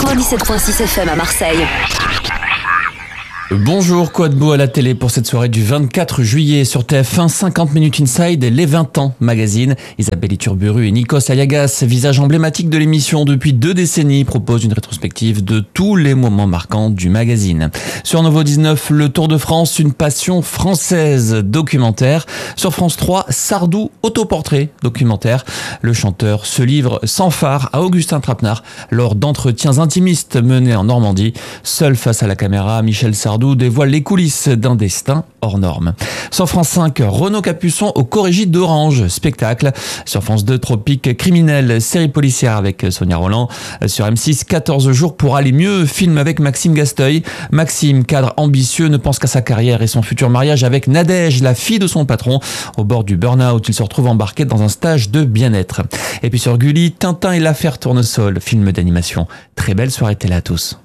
97.6 FM à Marseille. Bonjour, quoi de beau à la télé pour cette soirée du 24 juillet sur TF1, 50 minutes inside, les 20 ans magazine. Isabelle Iturburu et Nikos Aliagas, visage emblématique de l'émission depuis 2 décennies, proposent une rétrospective de tous les moments marquants du magazine. Sur Novo 19, le Tour de France, une passion française, documentaire. Sur France 3, Sardou, autoportrait, documentaire. Le chanteur se livre sans phare à Augustin Trapenard lors d'entretiens intimistes menés en Normandie. Seul face à la caméra, Michel Sardou dévoile les coulisses d'un destin hors norme. Sur France 5, Renaud Capuçon au Corrigide d'Orange, spectacle. Sur France 2, Tropique criminel, série policière avec Sonia Rolland. Sur M6, 14 jours pour aller mieux, film avec Maxime Gasteuil. Maxime, cadre ambitieux, ne pense qu'à sa carrière et son futur mariage avec Nadège, la fille de son patron. Au bord du burn-out, il se retrouve embarqué dans un stage de bien-être. Et puis sur Gulli, Tintin et l'affaire Tournesol, film d'animation. Très belle soirée télé à tous.